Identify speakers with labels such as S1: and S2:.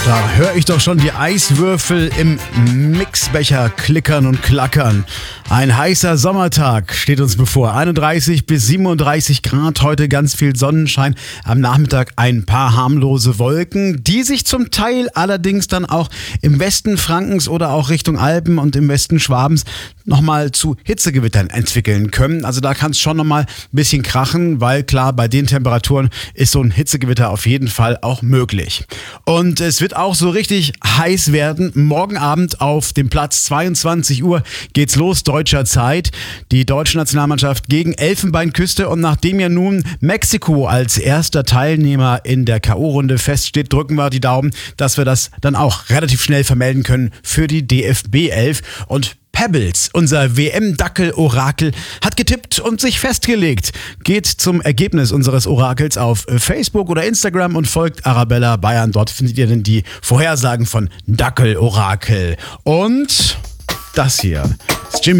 S1: Da höre ich doch schon die Eiswürfel im Mixbecher klickern und klackern. Ein heißer Sommertag steht uns bevor. 31 bis 37 Grad, heute ganz viel Sonnenschein. Am Nachmittag ein paar harmlose Wolken, die sich zum Teil allerdings dann auch im Westen Frankens oder auch Richtung Alpen und im Westen Schwabens nochmal zu Hitzegewittern entwickeln können. Also da kann es schon nochmal ein bisschen krachen, weil klar, bei den Temperaturen ist so ein Hitzegewitter auf jeden Fall auch möglich. Und es wird auch so richtig heiß werden. Morgen Abend auf dem Platz 22 Uhr geht's los, deutscher Zeit. Die deutsche Nationalmannschaft gegen Elfenbeinküste. Und nachdem ja nun Mexiko als erster Teilnehmer in der K.O.-Runde feststeht, drücken wir die Daumen, dass wir das dann auch relativ schnell vermelden können für die DFB 11. Und Pebbles, unser WM-Dackel-Orakel, hat getippt und sich festgelegt. Geht zum Ergebnis unseres Orakels auf Facebook oder Instagram und folgt Arabella Bayern. Dort findet ihr dann die Vorhersagen von Dackel-Orakel. Und das hier.